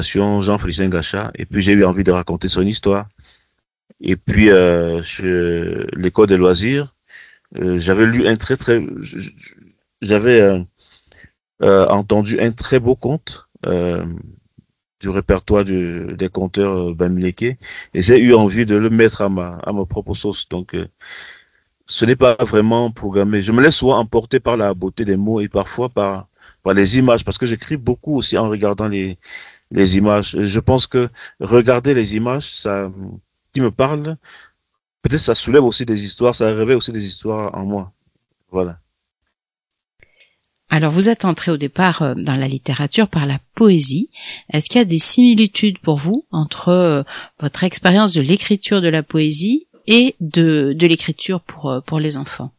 Jean-Félicien Gachat, et puis j'ai eu envie de raconter son histoire. Et puis, chez l'école des loisirs, j'avais lu j'avais entendu un très beau conte du répertoire des conteurs Bamileke, et j'ai eu envie de le mettre à ma propre sauce. Donc, ce n'est pas vraiment programmé. Je me laisse souvent emporter par la beauté des mots et parfois par les images, parce que j'écris beaucoup aussi en regardant les images. Je pense que regarder les images, ça, qui me parle, peut-être ça soulève aussi des histoires, ça réveille aussi des histoires en moi. Voilà. Alors, vous êtes entré au départ dans la littérature par la poésie. Est-ce qu'il y a des similitudes pour vous entre votre expérience de l'écriture de la poésie et de l'écriture pour les enfants?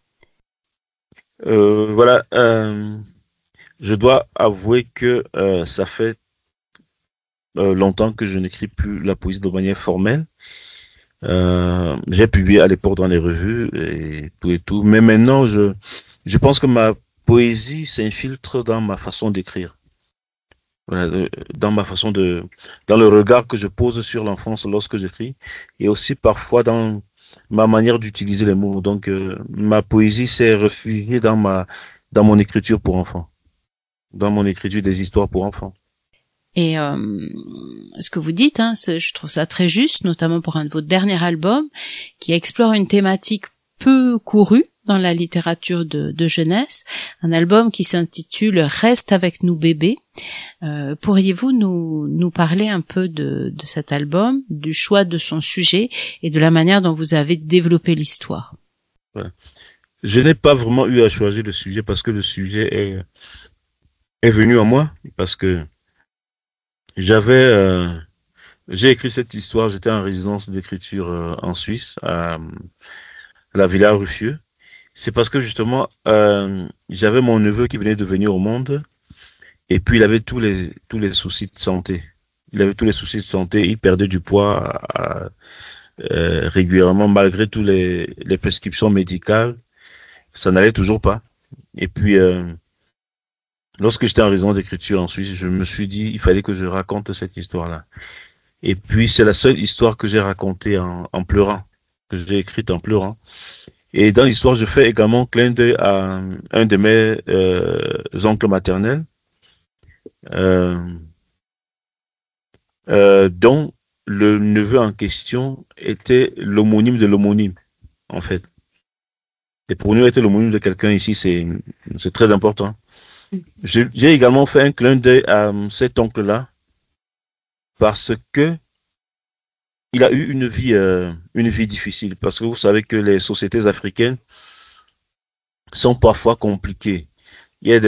Voilà. Je dois avouer que ça fait longtemps que je n'écris plus la poésie de manière formelle. J'ai publié à l'époque dans les revues et tout. Mais maintenant, je pense que ma poésie s'infiltre dans ma façon d'écrire. Voilà, dans dans le regard que je pose sur l'enfance lorsque j'écris, et aussi parfois dans ma manière d'utiliser les mots. Donc, ma poésie s'est réfugiée dans mon écriture pour enfants, dans mon écriture des histoires pour enfants. Et ce que vous dites, je trouve ça très juste, notamment pour un de vos derniers albums, qui explore une thématique peu courue dans la littérature de jeunesse, un album qui s'intitule Reste avec nous bébé. Pourriez-vous nous parler un peu de cet album, du choix de son sujet et de la manière dont vous avez développé l'histoire? Ouais. Je n'ai pas vraiment eu à choisir le sujet parce que le sujet est venu à moi, parce que j'ai écrit cette histoire, j'étais en résidence d'écriture en Suisse, à la Villa Ruffieux. C'est parce que justement, j'avais mon neveu qui venait de venir au monde, et puis il avait tous les soucis de santé. Il perdait du poids régulièrement, malgré tous les prescriptions médicales. Ça n'allait toujours pas. Et puis, lorsque j'étais en résidence d'écriture en Suisse, je me suis dit, il fallait que je raconte cette histoire-là. Et puis, c'est la seule histoire que j'ai racontée en pleurant, que j'ai écrite en pleurant. Et dans l'histoire, je fais également clin d'œil à un de mes oncles maternels, dont le neveu en question était l'homonyme de l'homonyme, en fait. Et pour nous, être l'homonyme de quelqu'un ici, c'est très important. J'ai également fait un clin d'œil à cet oncle-là, parce que il a eu une vie difficile, parce que vous savez que les sociétés africaines sont parfois compliquées. Il y a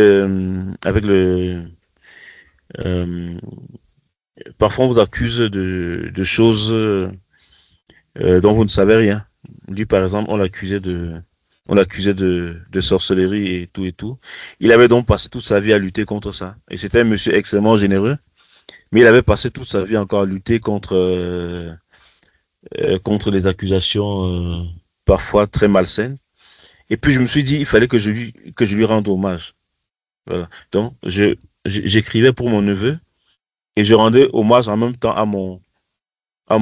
parfois on vous accuse de choses dont vous ne savez rien. Lui, par exemple, on l'accusait de sorcellerie et tout et tout. Il avait donc passé toute sa vie à lutter contre ça. Et c'était un monsieur extrêmement généreux, mais il avait passé toute sa vie encore à lutter contre les accusations parfois très malsaines. Et puis je me suis dit, il fallait que je lui rende hommage. Voilà. Donc j'écrivais pour mon neveu et je rendais hommage en même temps à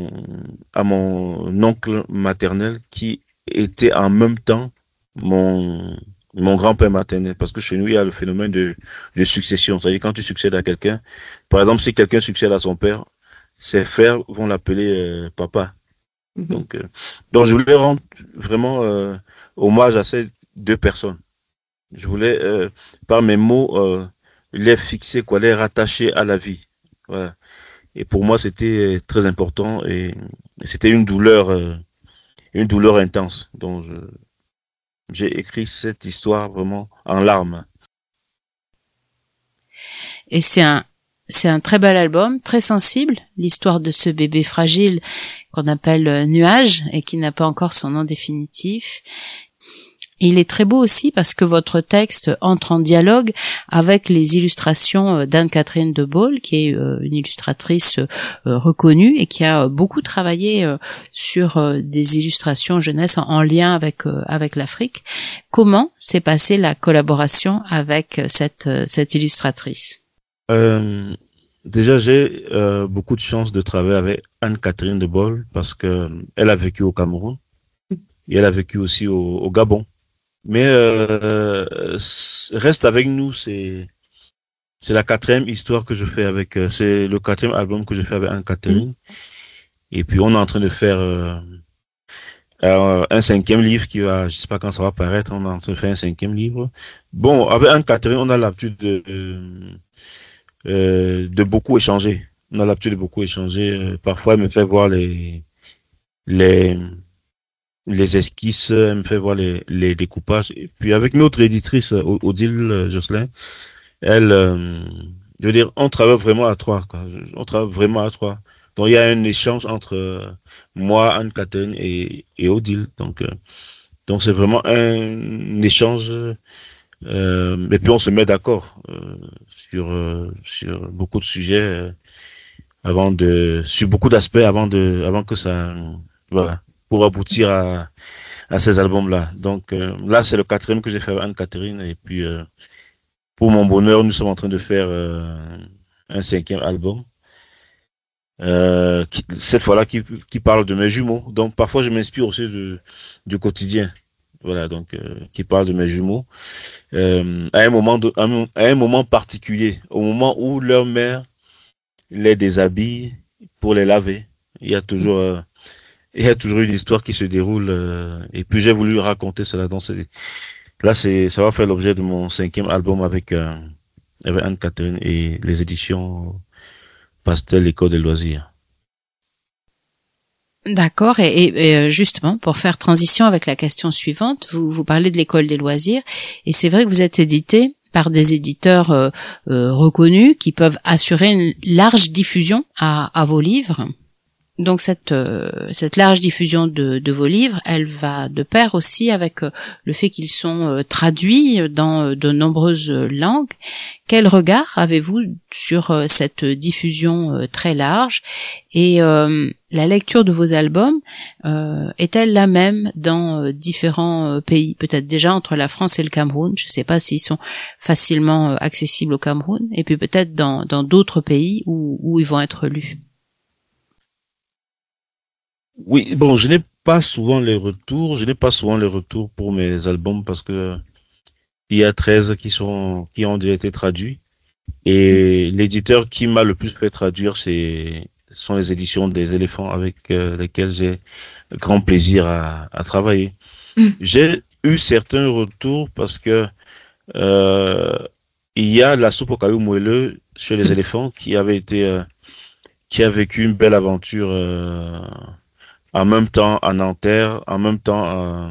mon oncle maternel qui était en même temps mon grand-père maternel, parce que chez nous il y a le phénomène de succession. C'est-à-dire quand tu succèdes à quelqu'un, par exemple si quelqu'un succède à son père, ses frères vont l'appeler papa. Donc je voulais rendre vraiment hommage à ces deux personnes. Je voulais, par mes mots, les fixer, les rattacher à la vie. Voilà. Et pour moi, c'était très important et c'était une douleur intense. Donc, j'ai écrit cette histoire vraiment en larmes. Et c'est un très bel album, très sensible, l'histoire de ce bébé fragile qu'on appelle Nuage et qui n'a pas encore son nom définitif. Et il est très beau aussi parce que votre texte entre en dialogue avec les illustrations d'Anne-Catherine de Baule, qui est une illustratrice reconnue et qui a beaucoup travaillé sur des illustrations jeunesse en lien avec l'Afrique. Comment s'est passée la collaboration avec cette illustratrice? déjà, j'ai beaucoup de chance de travailler avec Anne-Catherine de Boll parce que elle a vécu au Cameroun et elle a vécu aussi au Gabon. Mais reste avec nous, c'est la quatrième histoire que je fais avec, c'est le quatrième album que je fais avec Anne-Catherine. Et puis on est en train de faire un cinquième livre qui va, je sais pas quand ça va paraître, on est en train de faire un cinquième livre. Bon, avec Anne-Catherine, on a l'habitude de beaucoup échanger. On a l'habitude de beaucoup échanger. Parfois, elle me fait voir les, les esquisses, elle me fait voir les découpages. Et puis avec notre éditrice, Odile Josselin, elle, je veux dire, on travaille vraiment à trois, quoi. On travaille vraiment à trois. Donc il y a un échange entre moi, Anne-Catherine et Odile. Donc c'est vraiment un échange. Et puis on se met d'accord sur beaucoup de sujets sur beaucoup d'aspects avant que ça, voilà, pour aboutir à ces albums-là. Donc là c'est le quatrième que j'ai fait avec Anne-Catherine et puis pour mon bonheur nous sommes en train de faire un cinquième album. Cette fois-là qui parle de mes jumeaux. Donc parfois je m'inspire aussi du quotidien. Voilà, donc qui parle de mes jumeaux. À un moment particulier, au moment où leur mère les déshabille pour les laver. Il y a toujours une histoire qui se déroule. Et puis j'ai voulu raconter cela. Donc ça va faire l'objet de mon cinquième album avec Anne-Catherine et les éditions Pastel École des loisirs. D'accord. Et justement, pour faire transition avec la question suivante, vous parlez de l'école des loisirs, et c'est vrai que vous êtes édité par des éditeurs reconnus qui peuvent assurer une large diffusion à vos livres. Donc cette large diffusion de vos livres, elle va de pair aussi avec le fait qu'ils sont traduits dans de nombreuses langues. Quel regard avez-vous sur cette diffusion très large et la lecture de vos albums est-elle la même dans différents pays? Peut-être déjà entre la France et le Cameroun, je ne sais pas s'ils sont facilement accessibles au Cameroun, et puis peut-être dans d'autres pays où ils vont être lus. Oui, bon, je n'ai pas souvent les retours. Je n'ai pas souvent les retours pour mes albums parce que il y a 13 qui ont déjà été traduits. Et l'éditeur qui m'a le plus fait traduire, sont les éditions des éléphants avec lesquelles j'ai grand plaisir à travailler. J'ai eu certains retours parce que il y a la soupe au caillou moelleux chez les éléphants qui a vécu une belle aventure en même temps à Nanterre, en même temps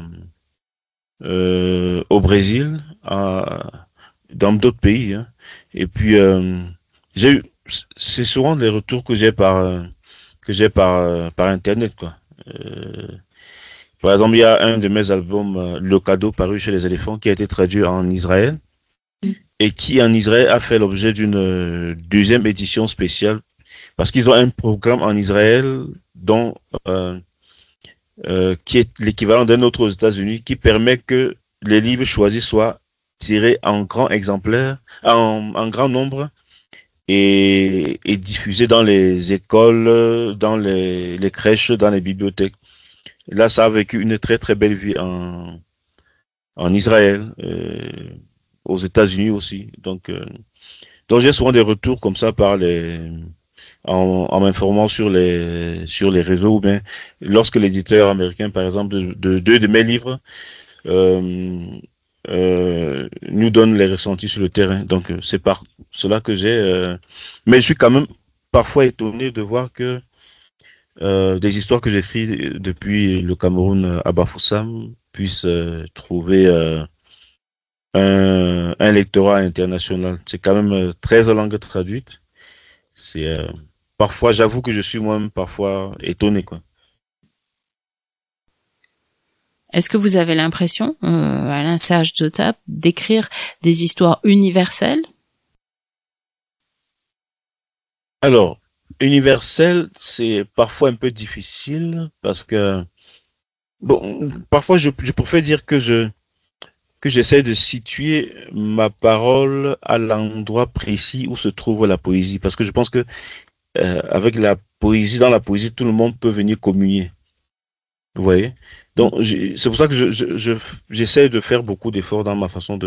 au Brésil, dans d'autres pays. Hein. Et puis c'est souvent les retours que j'ai par internet, quoi. Par exemple, il y a un de mes albums, Le Cadeau, paru chez les éléphants, qui a été traduit en Israël et qui en Israël a fait l'objet d'une deuxième édition spéciale parce qu'ils ont un programme en Israël dont qui est l'équivalent d'un autre aux États-Unis, qui permet que les livres choisis soient tirés en grand exemplaire, en grand nombre, et diffusés dans les écoles, dans les crèches, dans les bibliothèques. Là, ça a vécu une très très belle vie en Israël, aux États-Unis aussi. Donc j'ai souvent des retours comme ça en m'informant sur les réseaux, ou bien lorsque l'éditeur américain, par exemple, de deux de mes livres nous donne les ressentis sur le terrain. Donc c'est par cela que mais je suis quand même parfois étonné de voir que des histoires que j'écris depuis le Cameroun à Bafoussam puissent trouver un lectorat international. C'est quand même 13 langues traduites. C'est parfois, j'avoue que je suis moi-même parfois étonné, quoi. Est-ce que vous avez l'impression, Alain Serge Jotap, d'écrire des histoires universelles? Alors, universel, c'est parfois un peu difficile parce que, bon, parfois je préfère dire que que j'essaie de situer ma parole à l'endroit précis où se trouve la poésie. Parce que je pense que avec la poésie, dans la poésie, tout le monde peut venir communier. Vous voyez? Donc, c'est pour ça que j'essaie de faire beaucoup d'efforts dans ma façon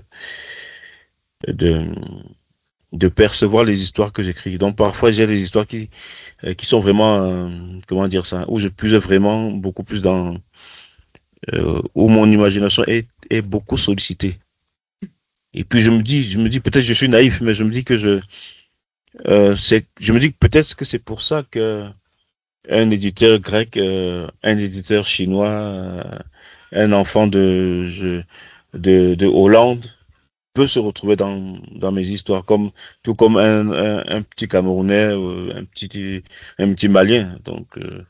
de, de percevoir les histoires que j'écris. Donc, parfois, j'ai des histoires qui sont vraiment, comment dire ça, où je puise vraiment beaucoup plus dans, où mon imagination est beaucoup sollicitée. Et puis, je me dis, peut-être je suis naïf, mais je me dis que je me dis que peut-être que c'est pour ça que un éditeur grec, un éditeur chinois, un enfant de Hollande peut se retrouver dans mes histoires, tout comme un petit Camerounais ou un petit Malien. Donc,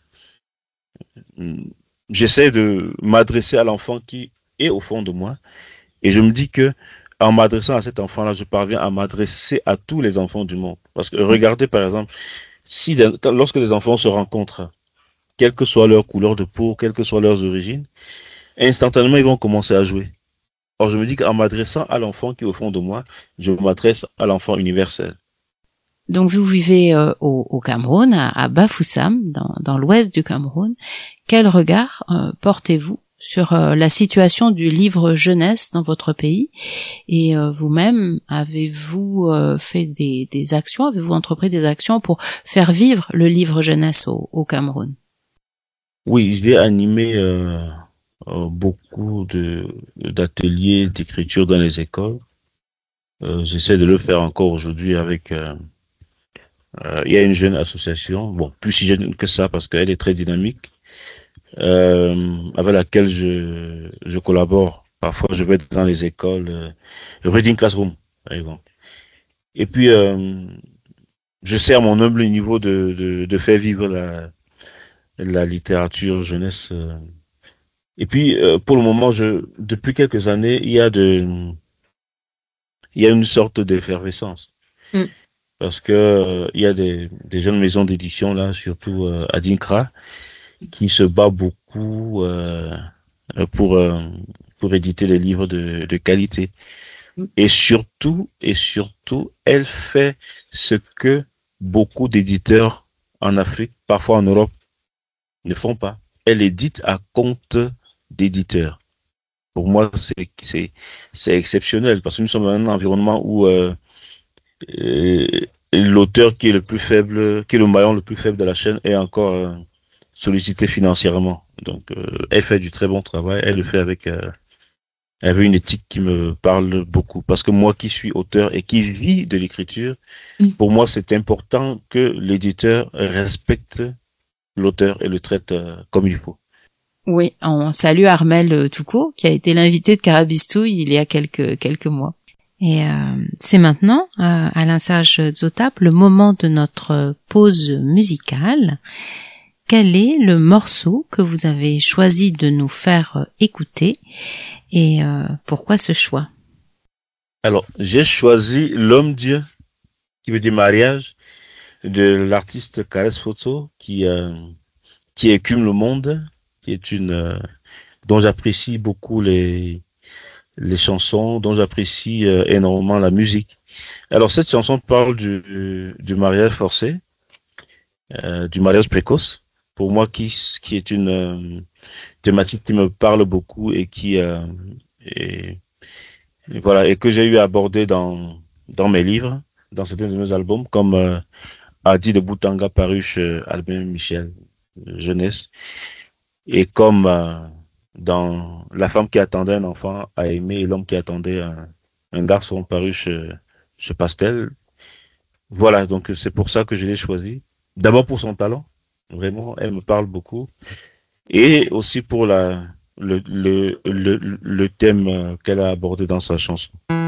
j'essaie de m'adresser à l'enfant qui est au fond de moi, et je me dis que en m'adressant à cet enfant-là, je parviens à m'adresser à tous les enfants du monde. Parce que regardez, par exemple, lorsque les enfants se rencontrent, quelle que soit leur couleur de peau, quelles que soient leurs origines, instantanément, ils vont commencer à jouer. Or, je me dis qu'en m'adressant à l'enfant qui est au fond de moi, je m'adresse à l'enfant universel. Donc, vous vivez au Cameroun, à Bafoussam, dans l'ouest du Cameroun. Quel regard portez-vous sur la situation du livre jeunesse dans votre pays? Et vous-même, avez-vous fait des actions, avez-vous entrepris des actions pour faire vivre le livre jeunesse au Cameroun? Oui, j'ai animé beaucoup d'ateliers d'écriture dans les écoles. J'essaie de le faire encore aujourd'hui avec... il y a une jeune association, bon, plus si jeune que ça parce qu'elle est très dynamique, avec laquelle je collabore. Parfois, je vais dans les écoles, Reading Classroom, par exemple. Et puis, je sais à mon humble niveau de faire vivre la littérature jeunesse. Et puis, pour le moment, depuis quelques années, il y a une sorte d'effervescence. Parce que il y a des jeunes maisons d'édition, là, surtout à Dinkra, qui se bat beaucoup pour éditer des livres de qualité. Et surtout, elle fait ce que beaucoup d'éditeurs en Afrique, parfois en Europe, ne font pas. Elle édite à compte d'éditeurs. Pour moi, c'est exceptionnel parce que nous sommes dans un environnement où l'auteur qui est le plus faible, qui est le maillon le plus faible de la chaîne est encore sollicité financièrement. Donc, elle fait du très bon travail. Elle le fait avec une éthique qui me parle beaucoup. Parce que moi qui suis auteur et qui vis de l'écriture, pour moi, c'est important que l'éditeur respecte l'auteur et le traite comme il faut. Oui, on salue Armel Toucault, qui a été l'invité de Carabistouille il y a quelques mois. Et c'est maintenant, Alain Sage Zotap, le moment de notre pause musicale. Quel est le morceau que vous avez choisi de nous faire écouter et pourquoi ce choix? Alors, j'ai choisi L'Homme-Dieu, qui veut dire mariage, de l'artiste Caresse Photo, qui écume le monde, qui est dont j'apprécie beaucoup les chansons, dont j'apprécie énormément la musique. Alors, cette chanson parle du mariage forcé, du mariage précoce. Pour moi, qui est une thématique qui me parle beaucoup et voilà, et que j'ai eu à aborder dans mes livres, dans certains de mes albums, comme Adi de Boutanga paru chez Albin Michel, jeunesse, et comme dans La femme qui attendait un enfant à aimer et l'homme qui attendait un garçon paru chez Pastel. Voilà, donc c'est pour ça que je l'ai choisi. D'abord pour son talent, vraiment, elle me parle beaucoup, et aussi pour le thème qu'elle a abordé dans sa chanson.